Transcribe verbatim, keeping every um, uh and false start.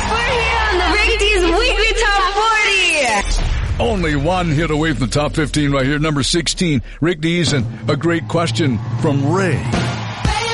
We're here on the Rick D's Weekly Top forty. Only one hit away from the top fifteen right here. Number sixteen, Rick Dees, and a great question from Ray.